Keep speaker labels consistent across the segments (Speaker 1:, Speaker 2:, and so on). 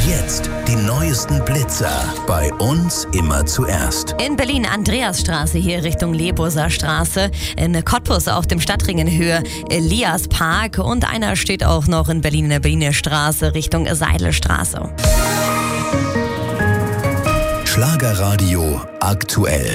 Speaker 1: jetzt die neuesten Blitzer. Bei uns immer zuerst.
Speaker 2: In Berlin Andreasstraße hier Richtung Leburser Straße. In Cottbus auf dem Stadtring in Höhe Eliaspark. Und einer steht auch noch in Berlin in der Berliner Straße Richtung Seidelstraße.
Speaker 1: Schlagerradio aktuell.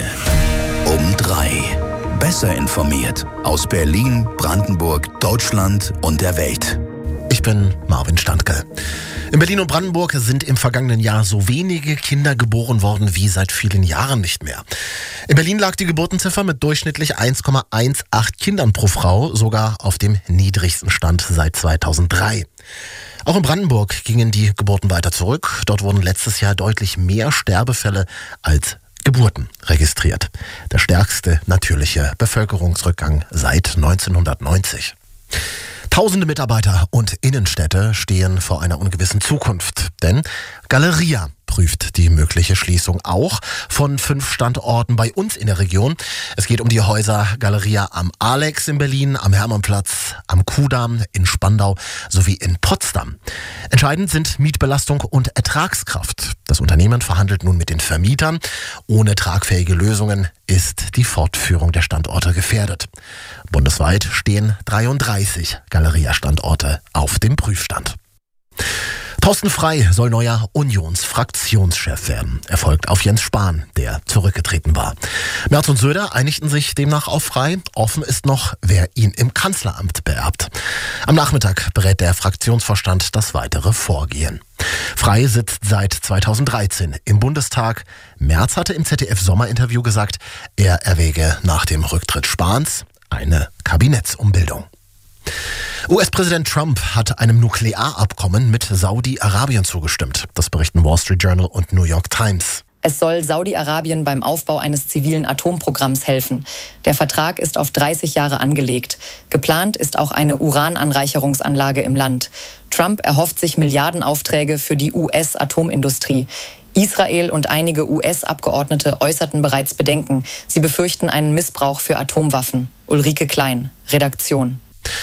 Speaker 1: Um 3. Besser informiert aus Berlin, Brandenburg, Deutschland und der Welt.
Speaker 3: Ich bin Marvin Standke. In Berlin und Brandenburg sind im vergangenen Jahr so wenige Kinder geboren worden wie seit vielen Jahren nicht mehr. In Berlin lag die Geburtenziffer mit durchschnittlich 1,18 Kindern pro Frau sogar auf dem niedrigsten Stand seit 2003. Auch in Brandenburg gingen die Geburten weiter zurück. Dort wurden letztes Jahr deutlich mehr Sterbefälle als Geburten registriert. Der stärkste natürliche Bevölkerungsrückgang seit 1990. Tausende Mitarbeiter und Innenstädte stehen vor einer ungewissen Zukunft. Denn Galeria prüft die mögliche Schließung auch von 5 Standorten bei uns in der Region. Es geht um die Häuser Galeria am Alex in Berlin, am Hermannplatz, am Kudamm, in Spandau sowie in Potsdam. Entscheidend sind Mietbelastung und Ertragskraft. Das Unternehmen verhandelt nun mit den Vermietern. Ohne tragfähige Lösungen ist die Fortführung der Standorte gefährdet. Bundesweit stehen 33 Galeria-Standorte auf dem Prüfstand. Thorsten Frey soll neuer Unionsfraktionschef werden. Er folgt auf Jens Spahn, der zurückgetreten war. Merz und Söder einigten sich demnach auf Frey. Offen ist noch, wer ihn im Kanzleramt beerbt. Am Nachmittag berät der Fraktionsvorstand das weitere Vorgehen. Frey sitzt seit 2013 im Bundestag. Merz hatte im ZDF-Sommerinterview gesagt, er erwäge nach dem Rücktritt Spahns eine Kabinettsumbildung. US-Präsident Trump hat einem Nuklearabkommen mit Saudi-Arabien zugestimmt. Das berichten Wall Street Journal und New York Times.
Speaker 4: Es soll Saudi-Arabien beim Aufbau eines zivilen Atomprogramms helfen. Der Vertrag ist auf 30 Jahre angelegt. Geplant ist auch eine Urananreicherungsanlage im Land. Trump erhofft sich Milliardenaufträge für die US-Atomindustrie. Israel und einige US-Abgeordnete äußerten bereits Bedenken. Sie befürchten einen Missbrauch für Atomwaffen. Ulrike Klein, Redaktion.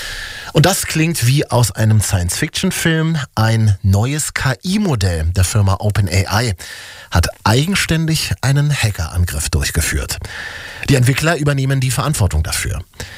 Speaker 3: Und das klingt wie aus einem Science-Fiction-Film. Ein neues KI-Modell der Firma OpenAI hat eigenständig einen Hackerangriff durchgeführt. Die Entwickler übernehmen die Verantwortung dafür.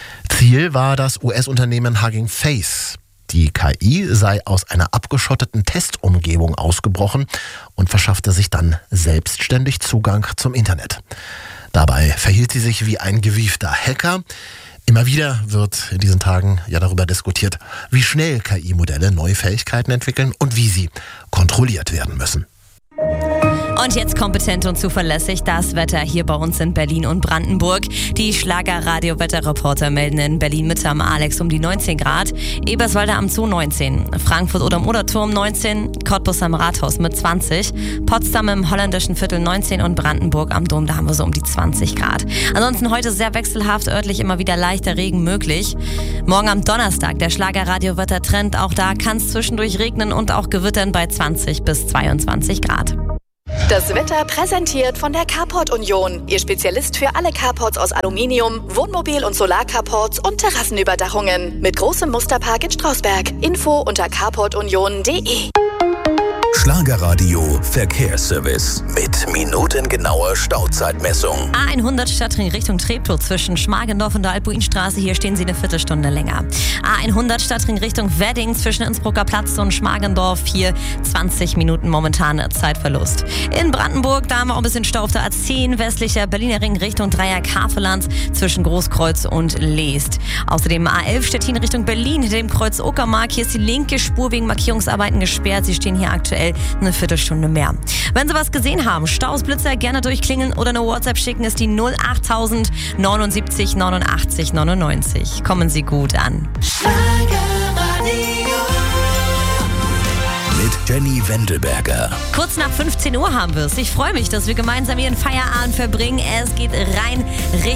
Speaker 3: Ziel war das US-Unternehmen Hugging Face. Die KI sei aus einer abgeschotteten Testumgebung ausgebrochen und verschaffte sich dann selbstständig Zugang zum Internet. Dabei verhielt sie sich wie ein gewiefter Hacker. Immer wieder wird in diesen Tagen ja darüber diskutiert, wie schnell KI-Modelle neue Fähigkeiten entwickeln und wie sie kontrolliert werden müssen.
Speaker 2: Und jetzt kompetent und zuverlässig das Wetter hier bei uns in Berlin und Brandenburg. Die Schlager-Radio-Wetterreporter melden in Berlin Mitte am Alex um die 19 Grad, Eberswalde am Zoo 19, Frankfurt oder am Oderturm 19, Cottbus am Rathaus mit 20, Potsdam im holländischen Viertel 19 und Brandenburg am Dom, da haben wir so um die 20 Grad. Ansonsten heute sehr wechselhaft, örtlich immer wieder leichter Regen möglich. Morgen am Donnerstag der Schlager-Radio-Wettertrend, auch da kann es zwischendurch regnen und auch gewittern bei 20 bis 22 Grad.
Speaker 5: Das Wetter präsentiert von der Carport Union. Ihr Spezialist für alle Carports aus Aluminium, Wohnmobil- und Solarcarports und Terrassenüberdachungen. Mit großem Musterpark in Strausberg. Info unter carportunion.de.
Speaker 1: Schlagerradio Verkehrsservice mit minutengenauer Stauzeitmessung.
Speaker 2: A100 Stadtring Richtung Treptow zwischen Schmargendorf und der Albuinstraße. Hier stehen Sie eine Viertelstunde länger. A100 Stadtring Richtung Wedding zwischen Innsbrucker Platz und Schmargendorf. Hier 20 Minuten momentan Zeitverlust. In Brandenburg, da haben wir auch ein bisschen Stau auf der A10 westlicher Berliner Ring Richtung Dreier-Kafeland zwischen Großkreuz und Leest. Außerdem A11 Stettin Richtung Berlin hinter dem Kreuz Uckermark. Hier ist die linke Spur wegen Markierungsarbeiten gesperrt. Sie stehen hier aktuell eine Viertelstunde mehr. Wenn Sie was gesehen haben, Staus, Blitzer, gerne durchklingeln oder eine WhatsApp schicken, ist die 08000 79 89 99. Kommen Sie gut an.
Speaker 1: Mit Jenny Wendelberger.
Speaker 2: Kurz nach 15 Uhr haben wir es. Ich freue mich, dass wir gemeinsam Ihren Feierabend verbringen. Es geht rein Richtung